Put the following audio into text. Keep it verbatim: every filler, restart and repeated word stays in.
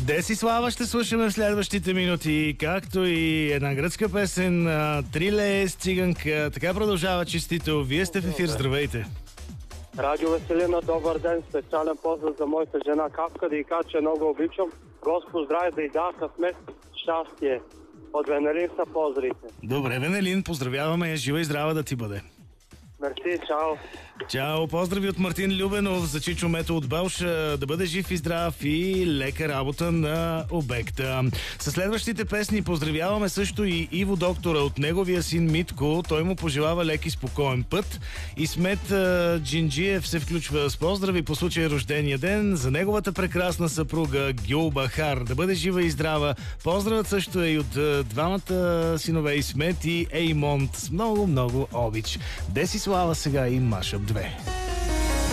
Десислава ще слушаме в следващите минути, както и една гръцка песен Триле с циганка. Така продължава честито. Вие сте в ефир, здравейте. Радио Веселина, добър ден. Специален поздрав за моята жена Капка, да й кажа, че много обичам. Господ здраве, да й да късмет, щастие. От Венелин са поздравите. Добре, Венелин, поздравяваме я, жива и здрава да ти бъде. Мерси, чао. Чао, поздрави от Мартин Любенов за Чичо Мето от Белша. Да бъде жив и здрав и лека работа на обекта. Със следващите песни поздравяваме също и Иво Доктора от неговия син Митко. Той му пожелава лек и спокоен път. И Смет Джинджиев се включва с поздрави по случай рождения ден за неговата прекрасна съпруга Гюл Бахар. Да бъде жива и здрава. Поздравът също е и от двамата синове Исмет и Еймонт с много, много обич. Деси Слава сега и Машъп две.